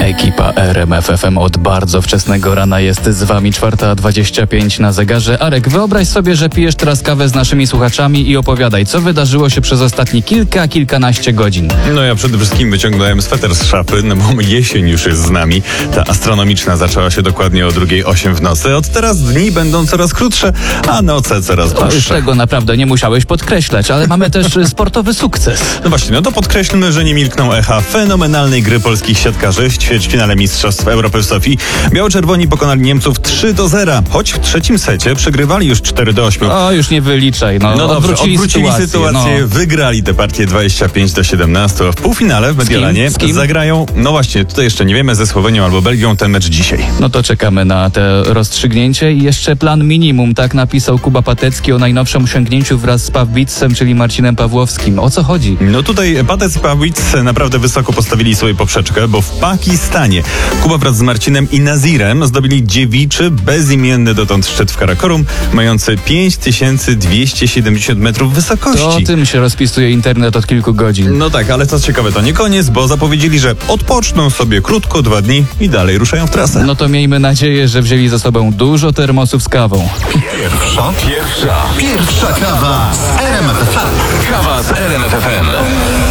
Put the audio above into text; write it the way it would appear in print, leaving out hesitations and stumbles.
Ekipa RMF FM od bardzo wczesnego rana jest z wami, 4:25 na zegarze. Arek, wyobraź sobie, że pijesz teraz kawę z naszymi słuchaczami i opowiadaj, co wydarzyło się przez ostatnie kilkanaście godzin. No ja przede wszystkim wyciągnąłem sweter z szafy, no bo jesień już jest z nami. Ta astronomiczna zaczęła się dokładnie o 2:08 w nocy. Od teraz dni będą coraz krótsze, a noce coraz Już dłuższe. tego naprawdę nie musiałeś podkreślać, ale mamy też sportowy sukces. No właśnie, no to podkreślmy, że nie milkną echa fenomenalnej gry polskich siatkarzy w ćwierćfinale Mistrzostw Europy w Sofii. Biało-czerwoni pokonali Niemców 3-0, choć w trzecim secie przegrywali już 4-8. O, już nie wyliczaj. No dobrze, Odwrócili sytuację, no. wygrali tę partię 25-17. W półfinale w Mediolanie Z kim? zagrają, no właśnie, tutaj jeszcze nie wiemy, ze Słowenią albo Belgią ten mecz dzisiaj. No to czekamy na te rozstrzygnięcie i jeszcze plan minimum, tak napisał Kuba Patecki o najnowszym osiągnięciu wraz z Pawbicem, czyli Marcinem Pawłowskim. O co chodzi? No tutaj Patec i Pawlic naprawdę wysoko postawili sobie poprzeczkę, bo w Pakistanie Kuba wraz z Marcinem i Nazirem zdobyli dziewiczy, bezimienny dotąd szczyt w Karakorum, mający 5270 metrów To o wysokości. tym się rozpisuje internet od kilku godzin. No tak, ale co ciekawe, to nie koniec, bo zapowiedzieli, że odpoczną sobie krótko 2 dni i dalej ruszają w trasę. No to miejmy nadzieję, że wzięli ze sobą dużo termosów z kawą. Pierwsza kawa z RMF FM. Kawa z RMF FM.